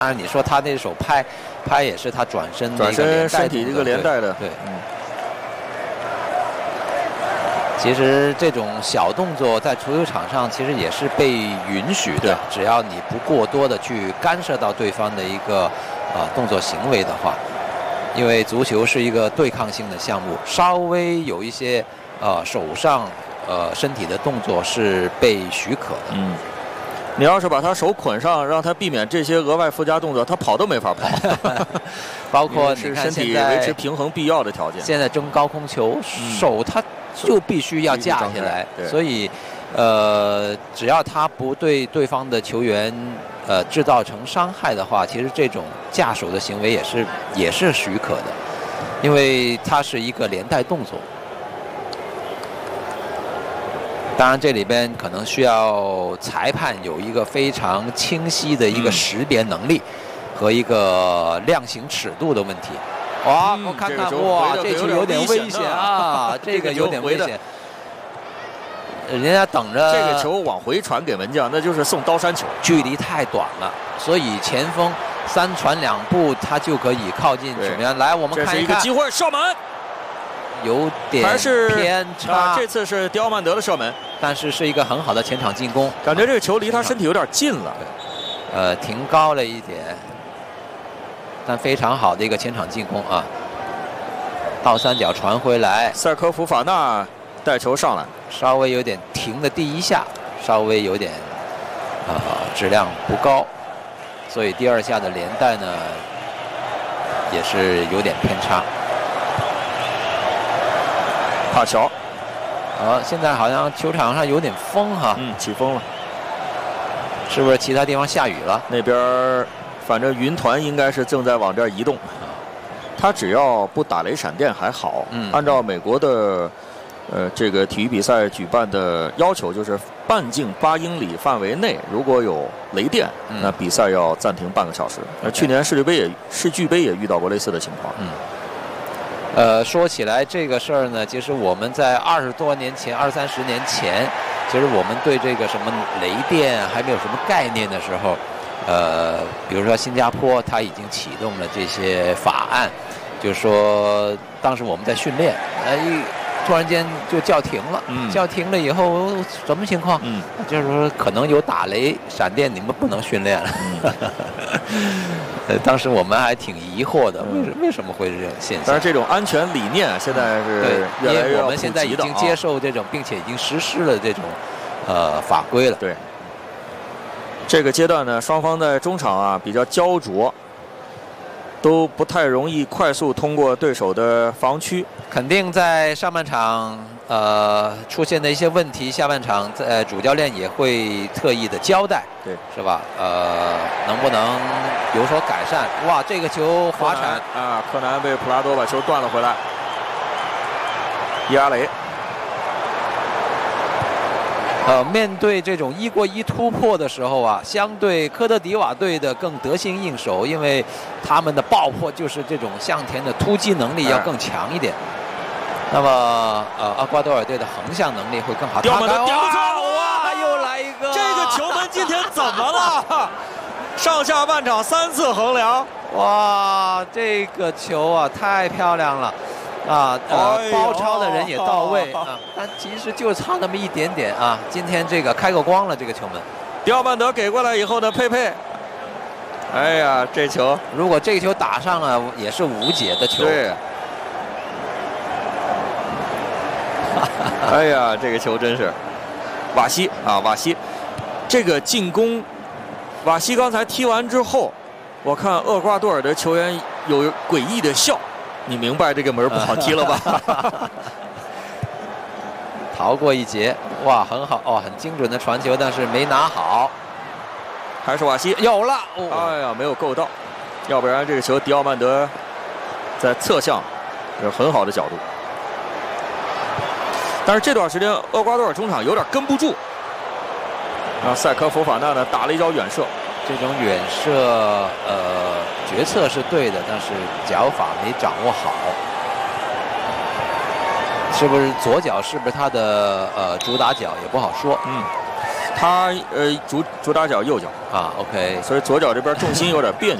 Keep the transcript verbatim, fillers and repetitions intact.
当然，你说他那手拍，拍也是他转身转身身体这个连带的。 对，嗯。其实这种小动作在足球场上其实也是被允许的，只要你不过多的去干涉到对方的一个呃动作行为的话，因为足球是一个对抗性的项目，稍微有一些呃手上呃身体的动作是被许可的。 嗯。你要是把他手捆上，让他避免这些额外附加动作，他跑都没法跑。 包括是身体维持平衡必要的条件。 现在争高空球，手他就必须要架起来，所以，呃，只要他不对对方的球员呃制造成伤害的话，其实这种架手的行为也是也是许可的，因为它是一个连带动作。当然，这里边可能需要裁判有一个非常清晰的一个识别能力和一个量刑尺度的问题。哇，我看看，哇，这球有点危险啊，这个有点危险。人家等着这个球往回传给门将，那就是送刀山球， 距离太短了，所以前锋三传两步，他就可以靠近球员。来，我们看一看， 这是一个机会，射门。 有点还是偏差、 啊，这次是迪奥曼德的射门， 但是是一个很好的前场进攻。 感觉这个球离他身体有点近了， 呃，停高了一点，但非常好的一个前场进攻啊！倒三角传回来， 塞科福法纳带球上来， 稍微有点停的第一下，稍微有点呃质量不高，所以第二下的连带呢也是有点偏差。 帕乔， 啊，现在好像球场上有点风哈， 嗯，起风了， 是不是其他地方下雨了？ 那边反正云团应该是正在往这儿移动。他只要不打雷闪电还好，嗯，按照美国的呃这个体育比赛举办的要求，就是半径八英里范围内如果有雷电，嗯、那比赛要暂停半个小时。那、嗯、去年世俱杯也世俱杯也遇到过类似的情况， 嗯。呃，说起来这个事儿呢，其实我们在二十多年前、二三十年前，其实我们对这个什么雷电还没有什么概念的时候，呃，比如说新加坡，它已经启动了这些法案，就是说当时我们在训练，哎，突然间就叫停了，嗯、叫停了以后什么情况？嗯、就是说可能有打雷、闪电，你们不能训练了。嗯呃，当时我们还挺疑惑的，为什为什么会是这种现象？ 但是这种安全理念现在是越来越我们现在已经接受这种，并且已经实施了这种呃法规了。 对，这个阶段呢，双方在中场啊比较焦灼，都不太容易快速通过对手的防区。 肯定在上半场呃出现的一些问题，下半场在主教练也会特意的交代， 对， 是吧？呃，能不能有所改善？哇，这个球滑铲啊，柯南被普拉多把球断了回来。伊阿雷， 呃，面对这种一过一突破的时候啊，相对科特迪瓦队的更得心应手，因为他们的爆破就是这种向前的突击能力要更强一点。哎、那么，呃，厄瓜多尔队的横向能力会更好。 刁门的刁哇，哇，又来一个！ 这个球门今天怎么了？上下半场三次横梁， 哇，这个球啊，太漂亮了！啊，呃，包抄的人也到位啊，但其实就差那么一点点啊。今天这个开个光了，这个球门。 迪奥曼德给过来以后呢，佩佩，哎呀，这球如果这个球打上了，也是无解的球。 对。哎呀，这个球真是，瓦西啊，瓦西，这个进攻，瓦西刚才踢完之后，我看厄瓜多尔的球员有诡异的笑，你明白这个门不好踢了吧？ 逃过一劫，哇，很好哦，很精准的传球，但是没拿好， 还是瓦西有了， 哦、哎呀，没有够到，要不然这个球迪奥曼德在侧向有很好的角度。但是这段时间厄瓜多尔中场有点跟不住，啊，塞科福法纳呢打了一脚远射， 这种远射呃决策是对的，但是脚法没掌握好，是不是左脚是不是他的呃主打脚也不好说，嗯， 他呃主主打脚右脚啊 ，OK， 所以左脚这边重心有点别扭。